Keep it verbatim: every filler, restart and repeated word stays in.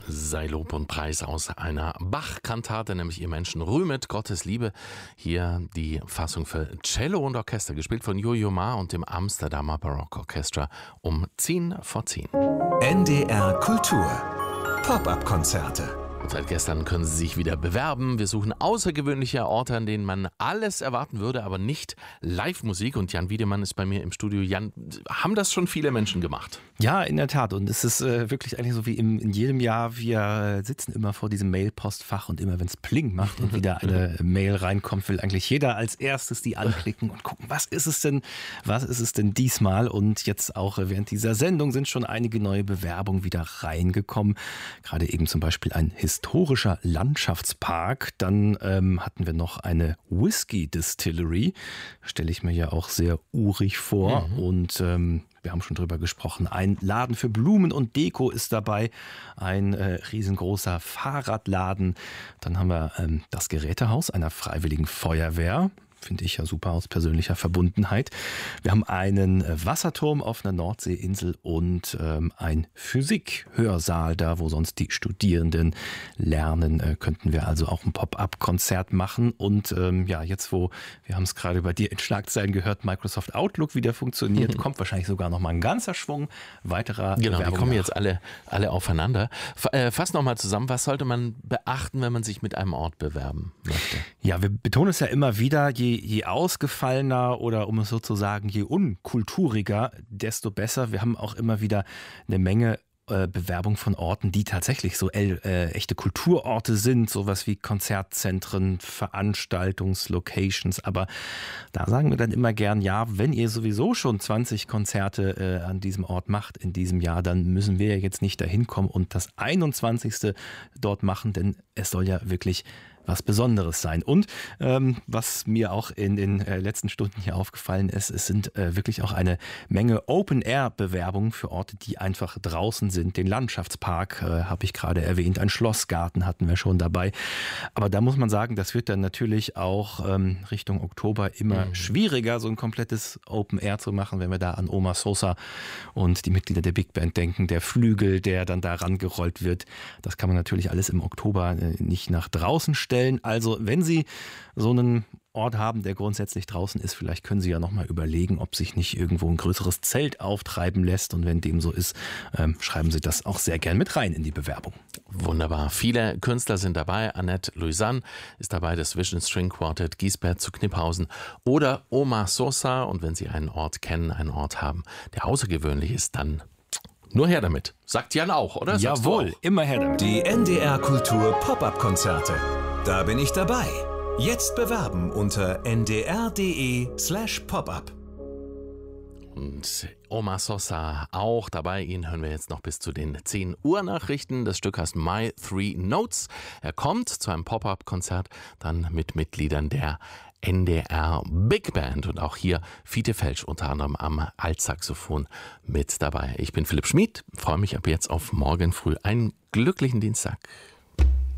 sei Lob und Preis aus einer Bach-Kantate, nämlich Ihr Menschen rühmet Gottes Liebe. Hier die Fassung für Cello und Orchester, gespielt von Yo-Yo Ma und dem Amsterdamer Barockorchester um zehn vor zehn. N D R Kultur Pop-up-Konzerte. Und seit gestern können Sie sich wieder bewerben. Wir suchen außergewöhnliche Orte, an denen man alles erwarten würde, aber nicht Live-Musik. Und Jan Wiedemann ist bei mir im Studio. Jan, haben das schon viele Menschen gemacht? Ja, in der Tat. Und es ist äh, wirklich eigentlich so wie im, in jedem Jahr. Wir sitzen immer vor diesem Mail-Postfach und immer, wenn es Pling macht und wieder eine Mail reinkommt, will eigentlich jeder als erstes die anklicken und gucken, was ist es denn, was ist es denn diesmal? Und jetzt auch während dieser Sendung sind schon einige neue Bewerbungen wieder reingekommen. Gerade eben zum Beispiel ein historischer Landschaftspark. Dann ähm, hatten wir noch eine Whisky Distillery. Stelle ich mir ja auch sehr urig vor. Mhm. Und ähm, wir haben schon drüber gesprochen. Ein Laden für Blumen und Deko ist dabei. Ein äh, riesengroßer Fahrradladen. Dann haben wir ähm, das Gerätehaus einer Freiwilligen Feuerwehr. Finde ich ja super aus persönlicher Verbundenheit. Wir haben einen Wasserturm auf einer Nordseeinsel und ähm, ein Physik-Hörsaal, da wo sonst die Studierenden lernen, äh, könnten wir also auch ein Pop-up-Konzert machen. Und ähm, ja, jetzt wo, wir haben es gerade bei dir in Schlagzeilen gehört, Microsoft Outlook wieder funktioniert, mhm. kommt wahrscheinlich sogar noch mal ein ganzer Schwung weiterer Genau, Bewerbung die kommen nach. jetzt alle, alle aufeinander. Fass noch mal zusammen, was sollte man beachten, wenn man sich mit einem Ort bewerben möchte? Ja, wir betonen es ja immer wieder, je Je ausgefallener oder um es so zu sagen, je unkulturiger, desto besser. Wir haben auch immer wieder eine Menge äh, Bewerbung von Orten, die tatsächlich so äh, echte Kulturorte sind, sowas wie Konzertzentren, Veranstaltungslocations. Aber da sagen wir dann immer gern, ja, wenn ihr sowieso schon zwanzig Konzerte äh, an diesem Ort macht in diesem Jahr, dann müssen wir ja jetzt nicht dahin kommen und das einundzwanzigste dort machen, denn es soll ja wirklich was Besonderes sein. Und ähm, was mir auch in den äh, letzten Stunden hier aufgefallen ist, es sind äh, wirklich auch eine Menge Open-Air-Bewerbungen für Orte, die einfach draußen sind. Den Landschaftspark äh, habe ich gerade erwähnt, ein Schlossgarten hatten wir schon dabei. Aber da muss man sagen, das wird dann natürlich auch ähm, Richtung Oktober immer mhm. schwieriger, so ein komplettes Open-Air zu machen, wenn wir da an Omar Sosa und die Mitglieder der Big Band denken, der Flügel, der dann da rangerollt wird. Das kann man natürlich alles im Oktober äh, nicht nach draußen stellen. Also wenn Sie so einen Ort haben, der grundsätzlich draußen ist, vielleicht können Sie ja nochmal überlegen, ob sich nicht irgendwo ein größeres Zelt auftreiben lässt. Und wenn dem so ist, ähm, schreiben Sie das auch sehr gern mit rein in die Bewerbung. Wunderbar. Viele Künstler sind dabei. Annette Louisanne ist dabei, das Vision String Quartet, Giesbert zu Kniphausen oder Omar Sosa. Und wenn Sie einen Ort kennen, einen Ort haben, der außergewöhnlich ist, dann nur her damit. Sagt Jan auch, oder? Jawohl, immer her damit. Die N D R Kultur Pop-up-Konzerte. Da bin ich dabei. Jetzt bewerben unter n d r punkt d e slash pop-up. Und Omar Sosa auch dabei. Ihn hören wir jetzt noch bis zu den zehn Uhr Nachrichten. Das Stück heißt My Three Notes. Er kommt zu einem Pop-up-Konzert, dann mit Mitgliedern der N D R Big Band. Und auch hier Fiete Felsch unter anderem am Altsaxophon mit dabei. Ich bin Philipp Schmid, freue mich ab jetzt auf morgen früh. Einen glücklichen Dienstag.